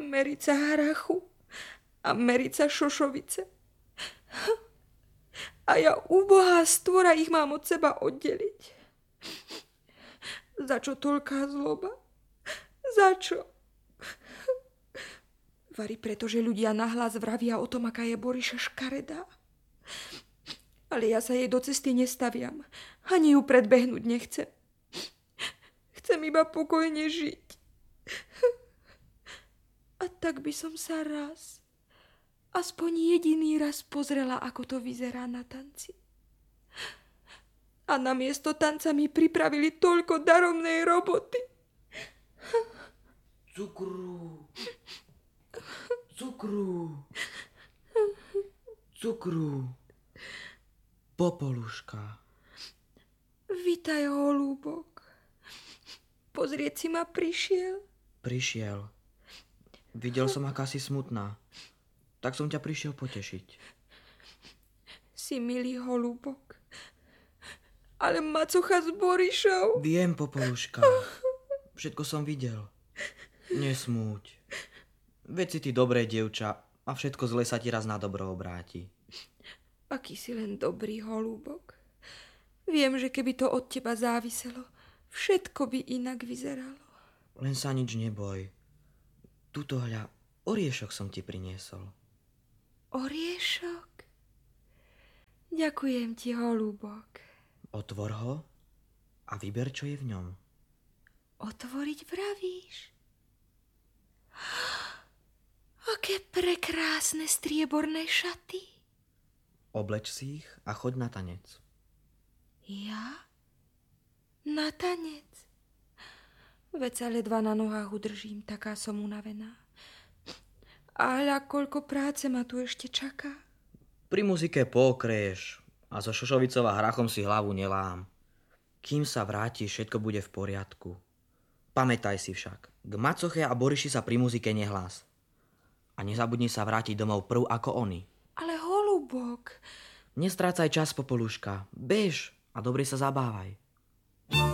Merica harachu a merica šošovice. A ja, úbohá stvora, ich mám od seba oddeliť. Za čo toľká zloba? Za čo? Vari preto, že ľudia nahlas vravia o tom, aká je Boriša škaredá. Ale ja sa jej do cesty nestaviam. Ani ju predbehnúť nechcem. Chcem iba pokojne žiť. A tak by som sa raz, aspoň jediný raz pozrela, ako to vyzerá na tanci. A namiesto tanca mi pripravili toľko daromnej roboty. Cukru. Cukru. Cukru. Popoluška. Vitaj, holúbok. Pozrieť si ma prišiel? Prišiel. Videl som, aká si smutná. Tak som ťa prišiel potešiť. Si milý, holúbok. Ale macocha s Borišou. Viem, Popoluška. Všetko som videl. Nesmúť. Veď si ty dobré dievča a všetko zle sa ti raz na dobro obráti. Aký si len dobrý, holúbok. Viem, že keby to od teba záviselo, všetko by inak vyzeralo. Len sa nič neboj. Tuto hľa, oriešok som ti priniesol. Oriešok? Ďakujem ti, holúbok. Otvor ho a vyber, čo je v ňom. Otvoriť vravíš? Aké prekrásne strieborné šaty. Obleč si ich a choď na tanec. Ja? Na tanec? Veď sa ledva na nohách udržím, taká som unavená. A hľa, koľko práce ma tu ešte čaká. Pri muzike pokreješ a zo šošovicou a hrachom si hlavu nelám. Kým sa vrátiš, všetko bude v poriadku. Pamätaj si však, k macoche a Boriši sa pri muzike nehlás. A nezabudni sa vrátiť domov prv ako oni. Ale holubok... Nestrácaj čas, Popoluška. Bež a dobre sa zabávaj.